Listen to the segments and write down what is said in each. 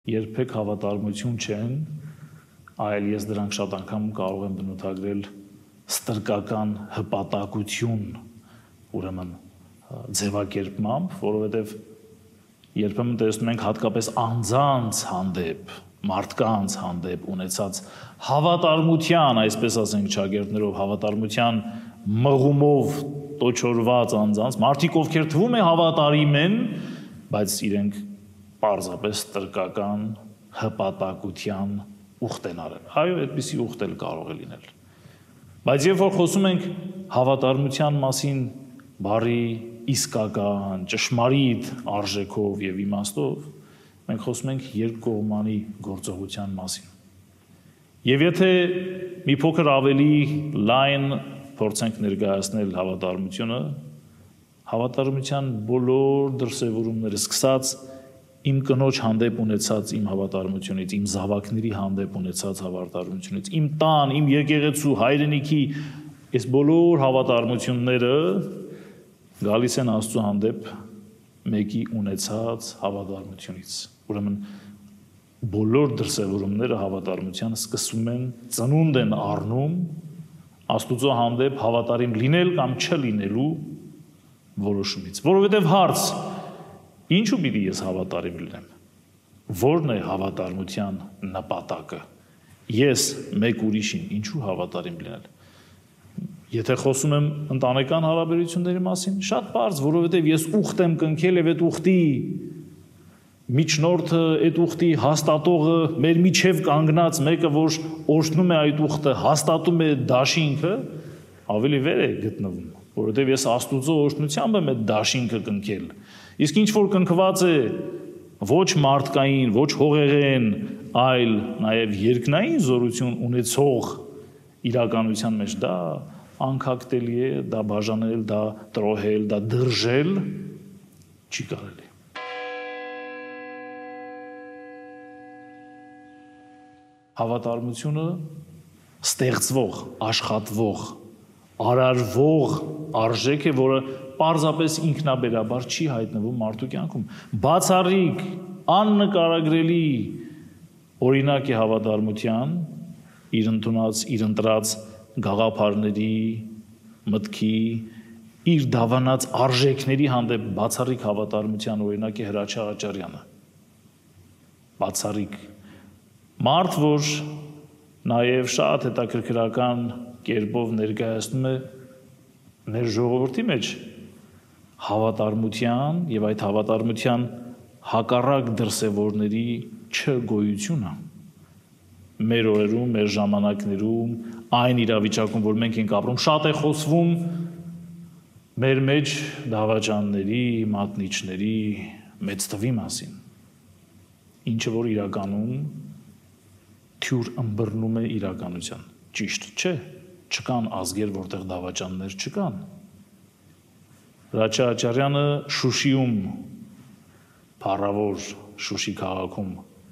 Երբեք հավատարմություն չեն, այլ ես դրանք շատ անգամ կարող եմ բնութագրել ստրկական հպատակություն, ուրեմն ձևակերպմամբ, որովհետև երբեմն տեսնում ենք հատկապես անձանց հանդեպ, մարդկանց հանդեպ ունեցած հավատարմության, այսպես ասենք ճագերտներով, հավատարմության մղումով տոչորված անձանց, մարդիկ ովքեր թվում է հավատարիմ են, բայց իրենք պարզապես ստրկական հպատակության ուխտ են արել։ Այո, այդպիսի ուխտ էլ կարող է լինել։ Բայց երբ որ խոսում ենք հավատարմության մասին բառի իսկական, ճշմարիտ արժեքով եւ իմաստով, մենք խոսում ենք երկկողմանի գործողության մասին։ Եվ եթե մի փոքր ավելի լայն փորձենք ներկայացնել հավատարմության բոլոր դրսևորումները սկսած իմ կնոջ հանդեպ ունեցած իմ հավատարմությունից, իմ զավակների հանդեպ ունեցած հավատարմությունից, իմ տան, իմ եկեղեցու, հայրենիքի այս բոլոր հավատարմությունները գալիս են Աստծո հանդեպ մեկի ունեցած հավատարմությունից։ Ուրեմն բոլոր դրսևորումները հավատարմության սկսում են, ծնունդ են առնում Աստծո հանդեպ հավատարիմ լինել կամ չլինելու որոշումից։ Որովհետև հարց ինչու պիտի ես հավատարիմ լինեմ։ Որն է հավատարմության նպատակը։ Ես մեկ ուրիշին ինչու հավատարիմ լինել։ Եթե խոսում եմ ընտանեկան հարաբերությունների մասին, շատ պարզ, որովհետև ես ուխտ եմ կնքել եւ այդ ուխտի միջնորդը, այդ ուխտի հաստատողը, մեր միջև կանգնած մեկը, որ օրհնում է այդ ուխտը, հաստատում է դաշինքը, ավելի վեր է գտնվում, որովհետև ես Աստուծո օրհնությամբ եմ այդ դաշինքը կնքել։ Իսկ ինչ որ կնքված է ոչ մարդկային, ոչ հողեղեն, այլ նաև երկնային զորություն ունեցող իրականության մեջ դա անքակտելի է, դա բաժանել, դա տրոհել, դա դրժել չի կարելի։ Հավատարմությունը ստեղծվող, աշխատվող, արարվող արժեք է, որը պարզապես ինքնաբերաբար չի հայտնվում մարդու կյանքում։ Բացառիկ, աննկարագրելի օրինակ է հավատարմության իր ընդունած, իր ընտրած գաղափարների, մտքի, իր դավանած արժեքների հանդեպ բացառիկ հավատարմության օրինակ է Հրաչյա Ղաչարյանը։ Բացառիկ մարդ, որ նաև շատ հետաքրքրական կերպով ներկայացնում է մեր ժողովրդի մեջ հավատարմության եւ այդ հավատարմության հակառակ դրսևորների չգոյությունը մեր օրերում, մեր ժամանակներում, այն իրավիճակում, որ մենք ենք ապրում, շատ է խոսվում մեր մեջ դավաճանների, մատնիչների մեծ թվի մասին, ինչը որ իրականում թյուր ըմբռնում է իրականության։ Ճիշտ չէ, չկան ազգեր, որտեղ դավաճաններ չկան։ Հրաչյա Ղաչարյանը Շուշիում, փառավոր Շուշի քաղաքում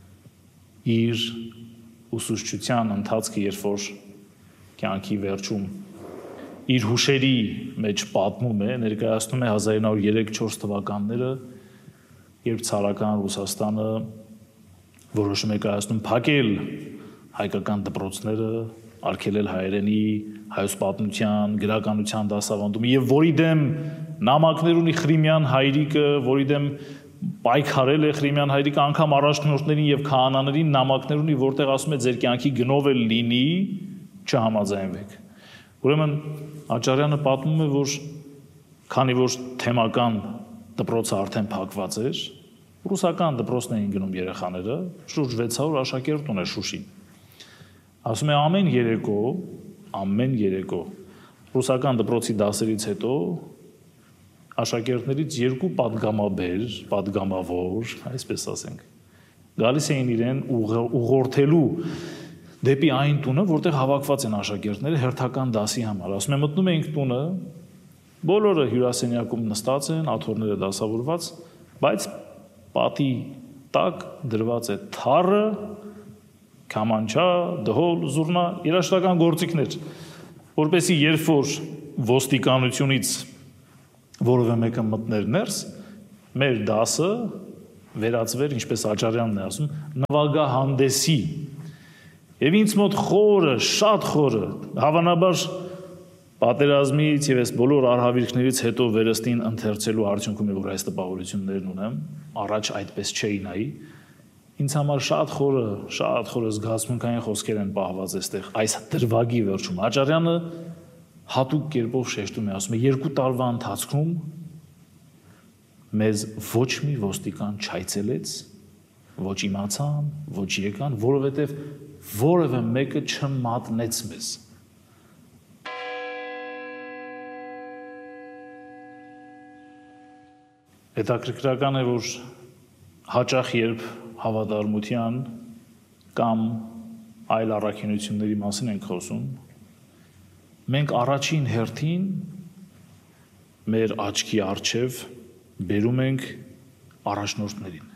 իր ուսուցչության ընթացքը, երբ որ կյանքի վերջում իր հուշերի մեջ պատմում է, ներկայացնում է 1903-4 թվականները, երբ ցարական Ռուսաստանը որոշում է կայացնում փակել հայկական դպրոցները, արգելել հայերենի, հայոց պատմության, գրականության դասավանդումը եւ որի դեմ նամակներ ունի Խրիմյան հայրիկը, որի դեմ պայքարել է Խրիմյան հայրիկը, անգամ առաջնորդներին եւ քահանաներին նամակներ ունի, որտեղ ասում է ձեր կյանքի գնով էլ լինի, չհամաձայնվեք։ Ուրեմն Ղաչարյանը պատմում է, որ քանի որ թեմական դպրոցը արդեն փակված էր, ռուսական դպրոցն էին գնում երեխաները, շուրջ 600 աշակերտ ուներ Շուշին։ Ասում է ամեն երեկո ռուսական դպրոցի դասերից հետո աշակերտներից 2 պատգամաբեր, պատգամավոր, այսպես ասենք, գալիս էին իրեն ուղղորդելու դեպի այն տունը, որտեղ հավաքված են աշակերտները հերթական դասի համար։ Ասում է մտնում էինք տունը, բոլորը հյուրասենյակում նստած են, աթոռները դասավորված, բայց պատի տակ դրված է թառը, քամանչա, դհոլ, զուռնա, երաժշտական գործիքներ, որպեսզի երբ որ ոստիկանությունից որևէ մեկը մտներ ներս, մեր դասը վերածվեր, ինչպես Աջարյանն է ասում, նվագահանդեսի։ Եվ ինձ մոտ խորը, շատ խորը, հավանաբար պատերազմից եւ այս բոլոր արհավիրքներից հետո վերստին ընթերցելու արդյունքում է, որ այս տպավորություններն ունեմ, առաջ այդպես չէի նայի, ինձ համար շատ խորը զգացմունքային խոսքեր են պահված այստեղ, այս դրվագի վերջում։ Աջարյանը հատուկ կերպով շեշտում է, ասում է 2 տարվա ընթացքում մեզ ոչ մի ոստիկան չայցելեց, ոչ իմացան, ոչ եկան, որովհետև որևէ մեկը չմատնեց մեզ։ Հետաքրքրական է, որ հաճախ երբ հավատարմության կամ այլ առաքինությունների մասին ենք խոսում, մենք առաջին հերթին մեր աչքի առջև բերում ենք առաջնորդներին։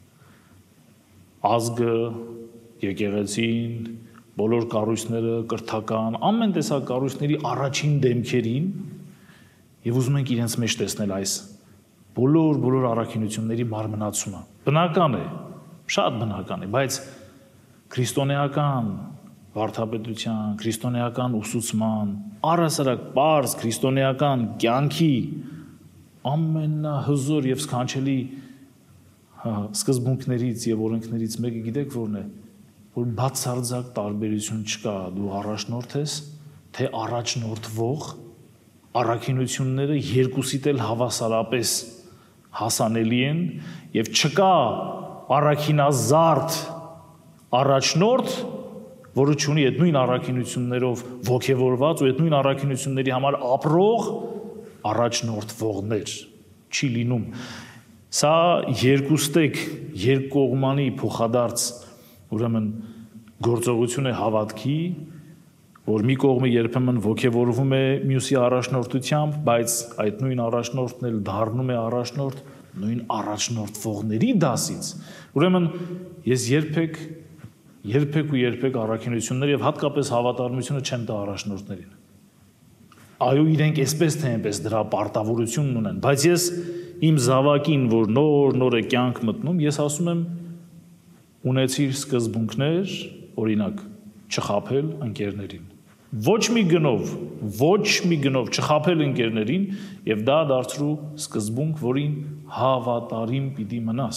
Ազգը, եկեղեցին, բոլոր կառույցները, կրթական, ամեն տեսակ կառույցների առաջին դեմքերին եւ ուզում ենք իրենց մեջ տեսնել այս բոլոր առաքինությունների մարմնացումը։ Բնական է, շատ բնական է, բայց քրիստոնեական վարդապետության, քրիստոնեական ուսուցման, առհասարակ պարզ քրիստոնեական կյանքի ամենահզոր եւ սքանչելի սկզբունքներից եւ օրենքներից մեկը գիտեք որն է, որ բացարձակ տարբերություն չկա, դու առաջնորդ ես, թե առաջնորդվող, առաքինությունները երկուսիդ էլ հավասարապես հասանելի են եւ չկա առաքինազարդ առաջնորդ, որը ունի այդ նույն առաքինություններով ոգևորված ու այդ նույն առաքինությունների համար ապրող առաջնորդվողներ չի լինում։ Սա երկուստեք, երկկողմանի փոխադարձ ուրեմն գործողություն է հավատքի, որ մի կողմը երբեմն ոգևորվում է մյուսի առաջնորդությամբ, բայց այդ նույն առաջնորդն էլ դառնում է առաջնորդ նույն առաջնորդվողների դասից։ Ուրեմն ես երբեք առաքինություններ եւ հատկապես հավատարմությունը չեմ տա առաջնորդներին։ Այո, իրենք այսպես թե այնպես դրա պարտավորությունն ունեն, բայց ես իմ զավակին, որ նոր է կյանք մտնում, ես ասում եմ ունեցիր սկզբունքներ, օրինակ չխաբել ընկերներին։ Ոչ մի գնով չխաբել ընկերներին եւ դա դարձրու սկզբունք, որին հավատարիմ պիտի մնաս։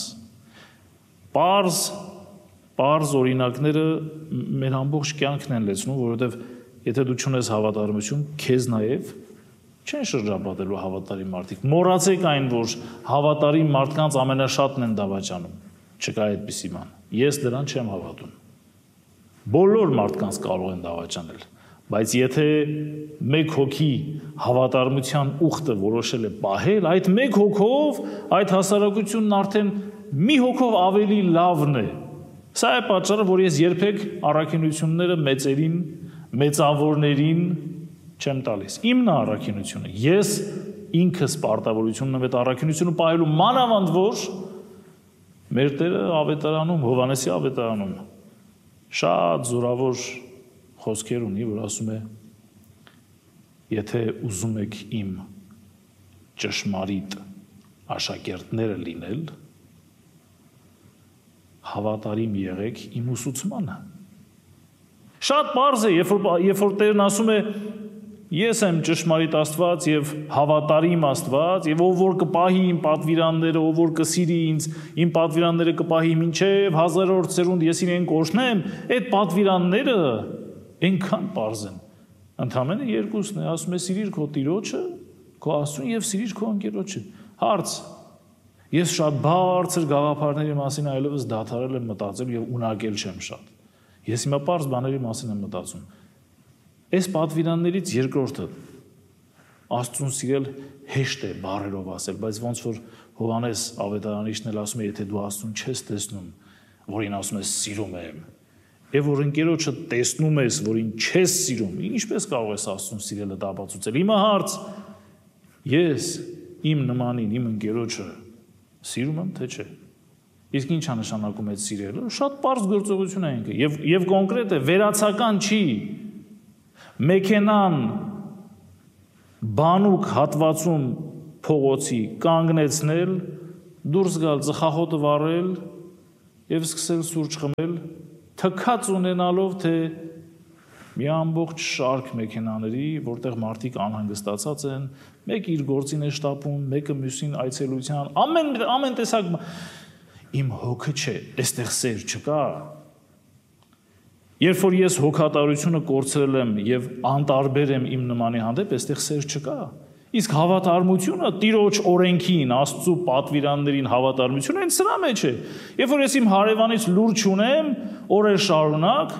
Պարզ օրինակները մեր ամբողջ կյանքն են լեցնում, որովհետեւ եթե դու չունես հավատարմություն, քեզ նաեւ չեն շրջապատելու հավատարիմ մարդիկ։ Մոռացեք այն, որ հավատարիմ մարդկանց ամենաշատն են դավաճանում։ Չկա այդպիսի բան։ Ես դրան չեմ հավատում։ Բոլոր մարդկանց կարող են դավաճանել, բայց եթե մեկ հոգի հավատարմության ուխտը որոշել է պահել, այդ մեկ հոգով այդ հասարակությունն արդեն մի հոգով ավելի լավն է։ Սա է պատճառը, որ ես երբեք առաքինությունները մեծերին, մեծավորներին չեմ տալիս։ Իմն է առաքինությունը։ Ես ինքս պարտավորությունն եմ այդ առաքինությունը պահելու, մանավանդ որ մեր Տերը ավետարանում, Հովհաննեսի ավետարանում շատ զորավոր խոսքեր ունի, որ ասում է. եթե ուզում եք իմ ճշմարիտ աշակերտները լինել, հավատարիմ եղեք իմ ուսուցմանը։ Շատ պարզ է, երբ որ Տերն ասում է ես եմ ճշմարիտ Աստված եւ հավատարիմ Աստված եւ ով որ կպահի իմ պատվիրանները, ով որ կսիրի ինձ, իմ պատվիրանները կպահի մինչեւ 1000-րդ սերունդ ես իրեն կօրհնեմ, այդ պատվիրանները այնքան պարզ են։ Ընդամենը երկուսն է, ասում է սիրիր քո տիրոջը, քո Աստծուն եւ սիրիր քո ընկերոջը։ Հարց. ես շատ բարձր գաղափարների մասին այլևս դադարել եմ մտածել եւ ունակել չեմ շատ։ Ես հիմա պարզ բաների մասին եմ մտածում։ Այս պատվիրաններից երկրորդը Աստծուն սիրել հեշտ է բառերով ասել, բայց ոնց որ Հովհաննես ավետարանիչն էլ ասում է, եթե դու Աստծուն չես տեսնում, որին ասում ես սիրում եմ, եւ որ ընկերոջը տեսնում ես, որին չես սիրում, ինչպես կարող ես Աստծուն սիրելը ապացուցել։ Հիմա հարց. ես իմ նմանին, իմ ընկերոջը սիրում եմ, թե չէ։ Իսկ ի՞նչ է նշանակում այդ սիրելը։ Շատ պարզ գործողություն է ինքը եւ կոնկրետ է, վերացական չի։ Մեքենան բանուկ հատվածում փողոցի կանգնեցնել, դուրս գալ ծխախոտը վառել եւ սկսել սուրճ խմել, թքած ունենալով թե մի ամբողջ շարք մեքենաների, որտեղ մարդիկ անհանգստացած են, մեկ իր գործին է շտապում, մեկը մյուսին այցելության, ամեն տեսակ իմ հոգը չէ, այստեղ սեր չկա։ Երբ որ ես հոգատարությունը կորցրել եմ եւ անտարբեր եմ իմ նմանի հանդեպ, այստեղ սեր չկա։ Իսկ հավատարմությունը Տիրոջ օրենքին, Աստծո պատվիրաններին հավատարմությունը հենց սրա մեջ է։ Երբ որ ես իմ հարևանից լուր չունեմ, օրեր շարունակ,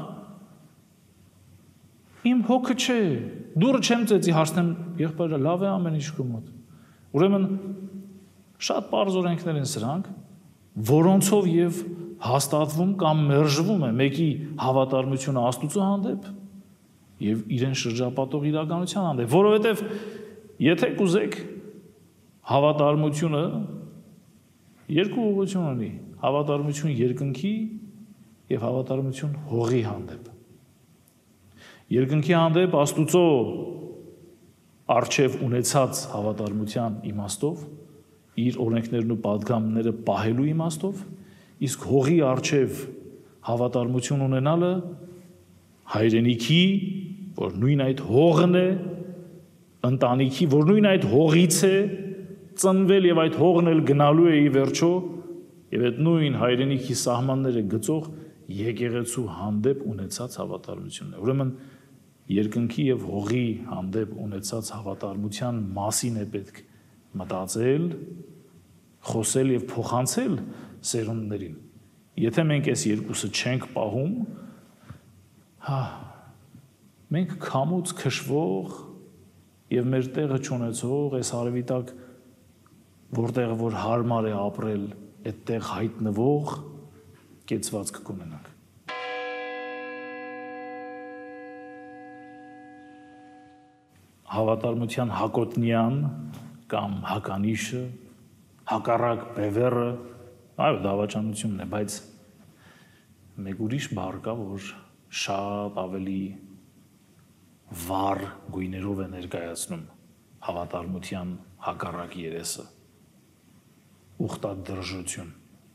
իմ հոգը չէ, դուրը չեմ ծեծի, հարցնեմ, եղբայրը լավ է ամեն ինչ քո մոտ։ Ուրեմն շատ պարզ օրենքներ են սրանք, որոնցով եւ հաստատվում կամ մերժվում է մեկի հավատարմությունը Աստծո հանդեպ եւ իրեն շրջապատող իրականության հանդեպ, որովհետեւ եթե կուզեք հավատարմությունը երկու ուղղություն ունի, հավատարմություն երկնքի եւ հավատարմություն հողի հանդեպ։ Երկնքի հանդեպ Աստուծո արչեւ ունեցած հավատարմության իմաստով, իր օրենքներն ու պատգամները պահելու իմաստով, իսկ հողի արչեւ հավատարմություն ունենալը հայրենիքի, որ նույն այդ հողն է, ընտանիքի, որ նույն այդ հողից է ծնվել եւ այդ հողն էլ գնալու է ի վերջո եւ այդ նույն հայրենիքի սահմանները գծող եկեղեցու հանդեպ ունեցած հավատարմությունն է։ Ուրեմն երկնքի եւ հողի հանդեպ ունեցած հավատարմության մասին է պետք մտածել, խոսել եւ փոխանցել սերունդներին։ Եթե մենք այս երկուսը չենք պահում, մենք քամուց քշվող եւ մեր տեղը չունեցող այս արևի տակ, որտեղ որ հարմար է ապրել, այդտեղ հայտնվող կեցվածք կունենանք։ Հավատարմության հակոտնյան կամ հականիշը, հակառակ բևեռը, այո, դավաճանությունն է, բայց մեկ ուրիշ բառ կա, որ շատ ավելի վառ գույներով է ներկայացնում հավատարմության հակառակ երեսը, ուխտադրժություն,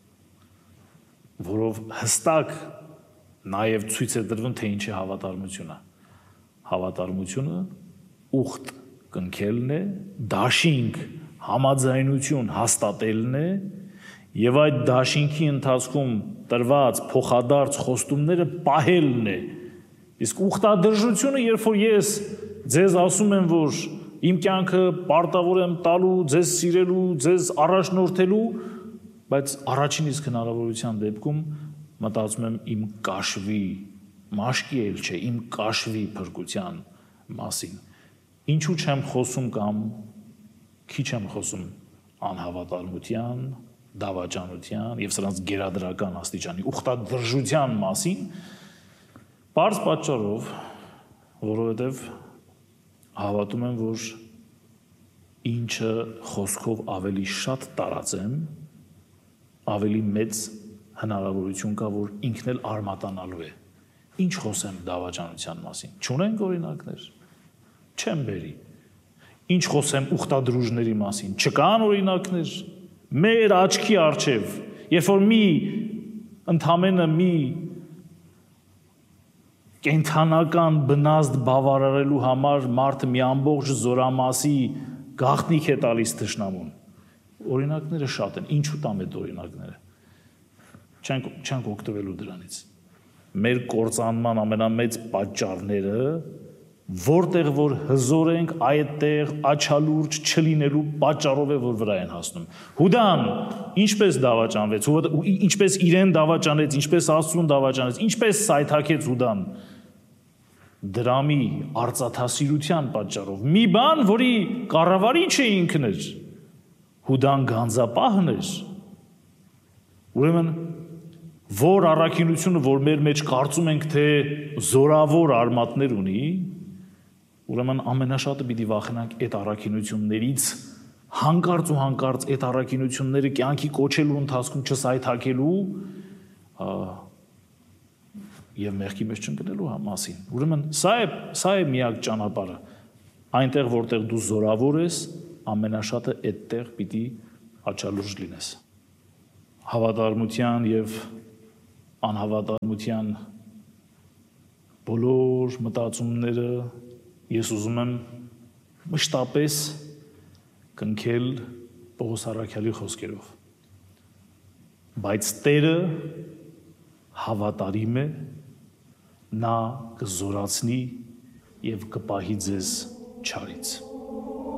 որով հստակ նաև ցույց է տրվում, թե ինչ է հավատարմությունը։ Հավատարմությունը ուխտ կնքելն է, դաշինք համաձայնություն հաստատելն է եւ այդ դաշինքի ընթացքում տրված փոխադարձ խոստումները պահելն է։ Իսկ ուխտադրժությունը, երբ որ ես ձեզ ասում եմ, որ իմ կյանքը պարտավոր եմ տալու, ձեզ սիրելու, ձեզ առաջնորդելու, բայց առաջին իսկ հնարավորության դեպքում մտածում եմ իմ կաշվի, մաշկի էլ չէ, իմ կաշվի փրկության մասին։ Ինչու չեմ խոսում կամ քիչ եմ խոսում անհավատարմության, դավաճանության եւ սրանց գերադրական աստիճանի ուխտադրժության մասին, պարզ պատճառով, որովհետև հավատում եմ, որ ինչը խոսքով ավելի շատ տարածեմ, ավելի մեծ հնարավորություն կա, որ ինքն էլ արմատանալու է։ Ինչ խոսեմ դավաճանության մասին։ Չունենք օրինակներ։ Չեմ բերի։ Ինչ խոսեմ ուխտադրուժների մասին։ Չկան օրինակներ։ Մեր աչքի առջև, երբ որ ընդամենը մի կենթանական բնազդ բավարարելու համար մարդը մի ամբողջ զորամասի գաղտնիք է տալիս թշնամուն։ Օրինակները շատ են, ինչու տամ այդ օրինակները։ Չենք օգտվելու դրանից։ Մեր կործանման ամենամեծ պատճառները, որտեղ որ հզոր ենք, այդտեղ աչալուրջ չլինելու պատճառով է, որ վրա են հասնում։ Հուդան ինչպես դավաճանվեց, ինչպես իրեն դավաճանեց, ինչպես Աստծուն դավաճանեց, ինչպես սայթաքեց Հուդան դրամի արծաթասիրության պատճառով։ Մի բան, որի կառավարիչը ինքն էր, Հուդան գանձապահն էր։ Ուրեմն որ առաքինությունը, որ մեր մեջ կարծում ենք, թե զորավոր արմատներ ունի, ուրեմն ամենաշատը պիտի վախենանք այդ առաքինություններից, հանկարծ ու հանկարծ այդ առաքինությունները կյանքի կոչելու ընթացքում չսայթաքելու եւ մեղքի մեջ չընկնելու մասին։ Ուրեմն սա է միակ ճանապարհը։ Այնտեղ, որտեղ դու զորավոր ես, ամենաշատը այդտեղ պիտի աչալուրջ լինես։ հավատարմության եւ անհավատարմության բոլոր մտածումները ես ուզում եմ մշտապես կնքել Պողոս առաքյալի խոսքերով։ Բայց Տերը հավատարիմ է, նա կզորացնի եւ կպահի ձեզ չարից։